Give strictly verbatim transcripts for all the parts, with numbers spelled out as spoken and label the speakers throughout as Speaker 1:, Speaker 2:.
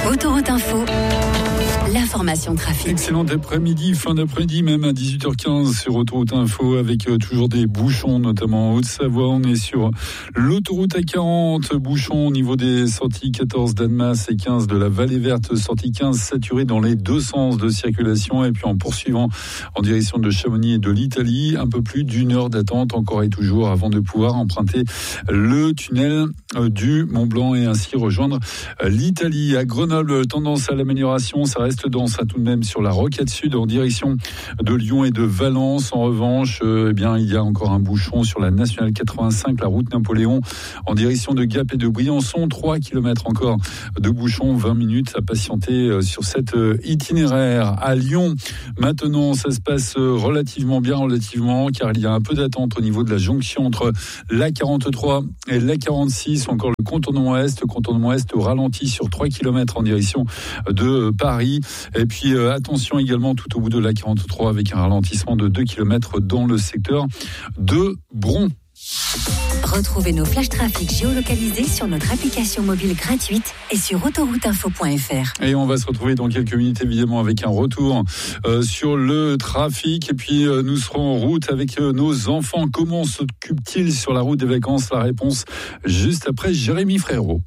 Speaker 1: Autoroute Info, l'information trafic.
Speaker 2: Excellent après-midi, fin d'après-midi, même à dix-huit heures quinze sur Autoroute Info, avec euh, toujours des bouchons, notamment en Haute-Savoie. On est sur l'autoroute A quarante, bouchons au niveau des sorties quatorze d'Annemasse et quinze de la Vallée Verte, sortie quinze saturée dans les deux sens de circulation. Et puis en poursuivant en direction de Chamonix et de l'Italie, un peu plus d'une heure d'attente encore et toujours avant de pouvoir emprunter le tunnel euh, du Mont-Blanc et ainsi rejoindre euh, l'Italie. À Grenoble, tendance à l'amélioration, ça reste dense hein, tout de même sur la Rocade Sud en direction de Lyon et de Valence. En revanche, euh, eh bien, il y a encore un bouchon sur la nationale quatre-vingt-cinq, la route Napoléon, en direction de Gap et de Briançon. trois kilomètres encore de bouchon, vingt minutes à patienter euh, sur cet euh, itinéraire. À Lyon, maintenant, ça se passe euh, relativement bien, relativement, car il y a un peu d'attente au niveau de la jonction entre l'A quarante-trois et l'A quarante-six, encore le contournement Est, contournement Est au ralenti sur trois kilomètres en direction de Paris. Et puis euh, attention également tout au bout de l'A quarante-trois avec un ralentissement de deux kilomètres dans le secteur de Bron.
Speaker 1: Retrouvez nos flashs trafic géolocalisés sur notre application mobile gratuite et sur autoroute info point f r.
Speaker 2: Et on va se retrouver dans quelques minutes évidemment avec un retour euh, sur le trafic. Et puis euh, nous serons en route avec euh, nos enfants. Comment s'occupent-ils sur la route des vacances? La réponse juste après Jérémy Frérot.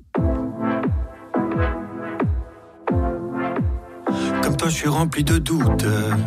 Speaker 3: Comme toi je suis rempli de doutes.